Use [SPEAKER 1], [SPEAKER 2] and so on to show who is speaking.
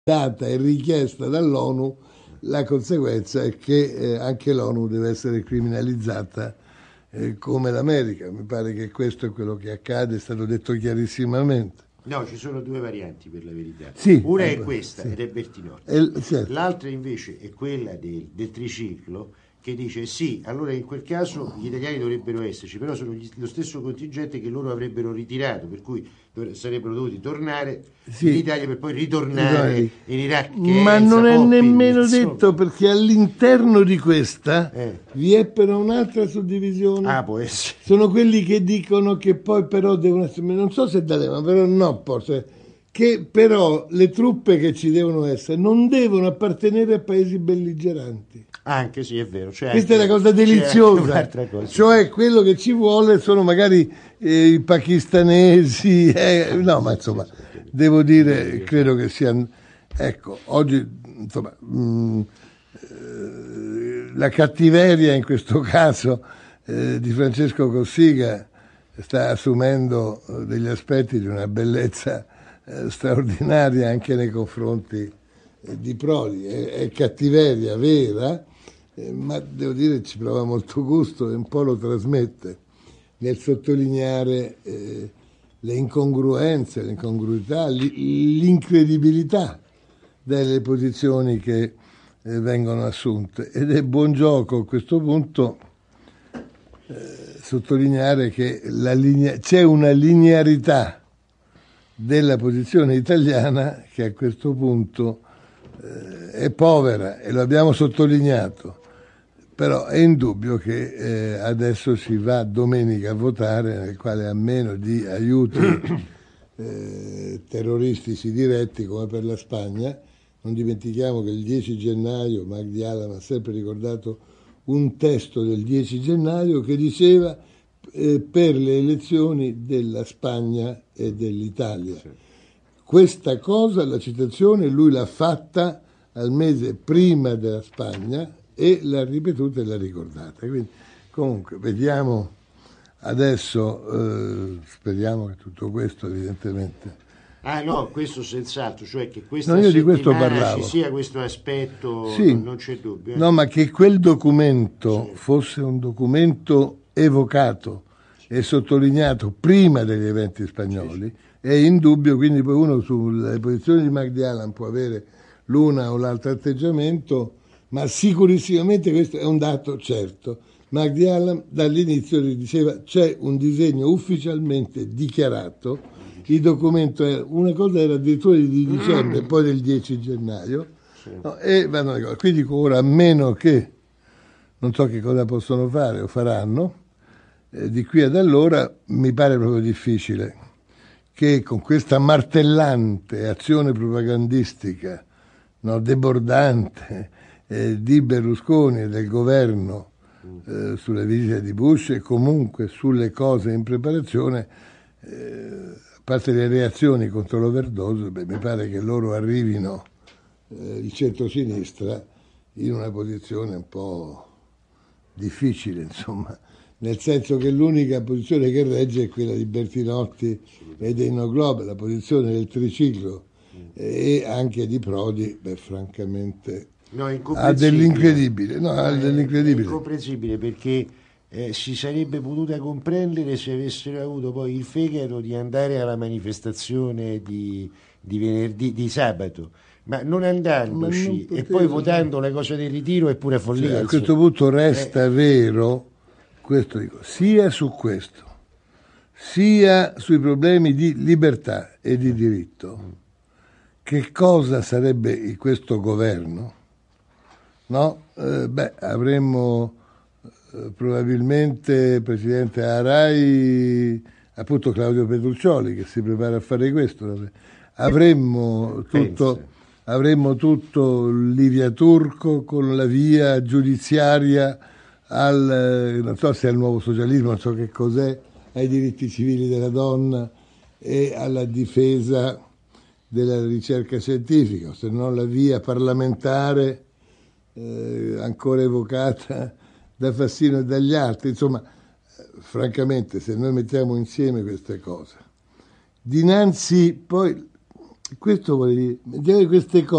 [SPEAKER 1] data e richiesta dall'ONU, la conseguenza è che anche l'ONU deve essere criminalizzata come l'America. Mi pare che questo è quello che accade, è stato detto chiarissimamente.
[SPEAKER 2] No, ci sono due varianti per la verità.
[SPEAKER 1] Sì,
[SPEAKER 2] una è questa,
[SPEAKER 1] sì,
[SPEAKER 2] ed è Bertinotti.
[SPEAKER 1] Certo.
[SPEAKER 2] L'altra invece è quella del triciclo, che dice sì, allora in quel caso gli italiani dovrebbero esserci, però sono lo stesso contingente che loro avrebbero ritirato, per cui sarebbero dovuti tornare in Italia per poi ritornare in Iraq.
[SPEAKER 1] Ma non è nemmeno detto, perché all'interno di questa vi è però un'altra suddivisione.
[SPEAKER 2] Ah, può essere.
[SPEAKER 1] Sono quelli che dicono che poi però devono essere, non so se da lei, ma però no, forse, che però le truppe che ci devono essere non devono appartenere a paesi belligeranti.
[SPEAKER 2] Anche sì, è vero.
[SPEAKER 1] Questa è la cosa deliziosa, cioè quello che ci vuole sono magari i pakistanesi, no, ma insomma, devo dire, credo che sia, ecco, oggi, insomma, la cattiveria in questo caso di Francesco Cossiga sta assumendo degli aspetti di una bellezza straordinaria anche nei confronti di Prodi, è cattiveria vera, ma devo dire ci prova molto gusto e un po' lo trasmette nel sottolineare le incongruenze, le incongruità, l'incredibilità delle posizioni che vengono assunte, ed è buon gioco a questo punto sottolineare che c'è una linearità della posizione italiana che a questo punto è povera, e lo abbiamo sottolineato. Però è indubbio che adesso si va domenica a votare, nel quale a meno di aiuti terroristici diretti come per la Spagna, non dimentichiamo che il 10 gennaio Magdi Allam ha sempre ricordato un testo del 10 gennaio che diceva per le elezioni della Spagna e dell'Italia. Sì. Questa cosa, la citazione, lui l'ha fatta al mese prima della Spagna e l'ha ripetuta e l'ha ricordata. Quindi, comunque, vediamo adesso, speriamo che tutto questo evidentemente...
[SPEAKER 2] Ah no, questo senz'altro, cioè che questa
[SPEAKER 1] io di questo parlavo.
[SPEAKER 2] Ci sia questo aspetto,
[SPEAKER 1] sì.
[SPEAKER 2] Non c'è dubbio.
[SPEAKER 1] No, ma che quel documento fosse un documento evocato e sottolineato prima degli eventi spagnoli è indubbio, quindi poi uno sulle posizioni di Magdi Allam può avere l'una o l'altro atteggiamento, ma sicurissimamente questo è un dato certo. Magdi Allam dall'inizio diceva c'è un disegno ufficialmente dichiarato, il documento era, una cosa era addirittura di dicembre, poi del 10 gennaio, no, e vanno le cose. Quindi ora, a meno che non so che cosa possono fare o faranno, di qui ad allora mi pare proprio difficile che con questa martellante azione propagandistica, no, debordante di Berlusconi e del governo sulle visite di Bush e comunque sulle cose in preparazione, a parte le reazioni contro l'overdose, mi pare che loro arrivino, il centro-sinistra, in una posizione un po' difficile, insomma, nel senso che l'unica posizione che regge è quella di Bertinotti e dei No Globe, la posizione del triciclo e anche di Prodi, francamente ha dell'incredibile. No, ha dell'incredibile.
[SPEAKER 2] È incomprensibile, perché si sarebbe potuta comprendere se avessero avuto poi il fegato di andare alla manifestazione di venerdì, di sabato, ma non andandoci e poi votando la cosa del ritiro è pure follia.
[SPEAKER 1] A questo punto resta vero, questo dico, sia su questo, sia sui problemi di libertà e di diritto. Che cosa sarebbe questo governo? No? Avremmo probabilmente presidente Arai, appunto Claudio Petruccioli, che si prepara a fare questo. Avremmo tutto Livia Turco con la via giudiziaria non so se è il nuovo socialismo, non so che cos'è, ai diritti civili della donna e alla difesa della ricerca scientifica, se non la via parlamentare ancora evocata da Fassino e dagli altri. Insomma, francamente, se noi mettiamo insieme queste cose, dinanzi poi Questo vuole dire, queste cose